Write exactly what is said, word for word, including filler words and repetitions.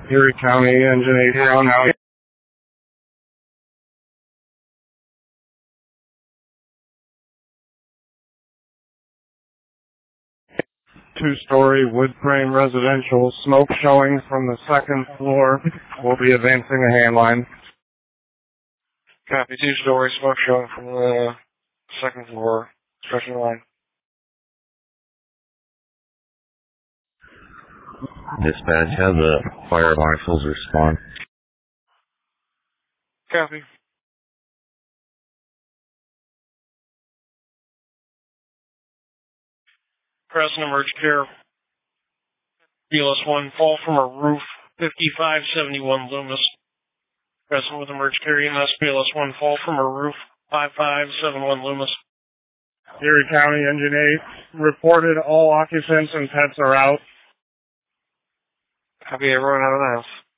Erie County Engine eight now. now. Two-story wood frame residential, smoke showing from the second floor. We'll be advancing the hand line. Copy, two-story, smoke showing from the second floor. Stretching the line. Dispatch, have the fire marshals respond. Copy. Present emergency care. B L S one, fall from a roof, fifty-five seventy-one Loomis. Present with emergency care E M S, B L S one, fall from a roof, five five seven one Loomis. Erie County Engine eight, reported all occupants and pets are out. Copy, everyone out of the house.